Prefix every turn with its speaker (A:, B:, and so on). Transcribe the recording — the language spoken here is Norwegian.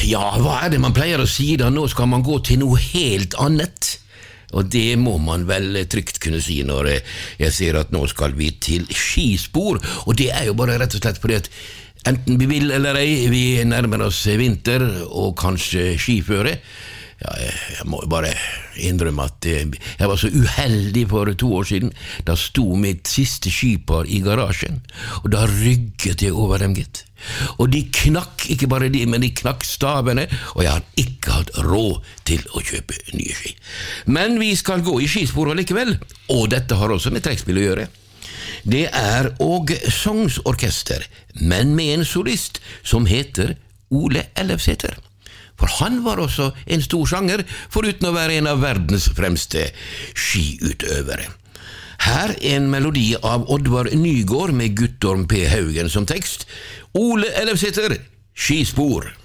A: Ja, hva det man pleier å si da? Nå skal man gå til noe helt annet. Og det må man vel trygt kunne si når jeg ser at nå skal vi til skispor. Og det jo bare rett og slett fordi at enten vi vil eller ei, vi nærmer oss vinter og kanskje skiføre. Ja, jeg må bare innrømme at jeg var så uheldig for 2 år siden. Da sto mitt siste skipar i garasjen, og da rygget jeg over dem, gitt. Og de knakk, ikke bare de, men de knakk stavene, og jeg har ikke hatt råd til å kjøpe nye ski. Men vi skal gå i skispor likevel, og dette har også med trekkspill å gjøre. Det og sangsorkester, men med en solist som heter Ole Ellefsæter. For han var også en stor sanger, foruten å være en av verdens fremste skiutøvere. Her en melodi av Oddvar Nygård med Guttorm P. Haugen som tekst. Ole Ellefsæter, Skispor.